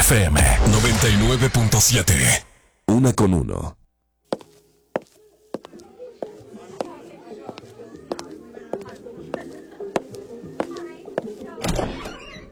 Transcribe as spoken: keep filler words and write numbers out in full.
F M noventa y nueve punto siete. Una con uno.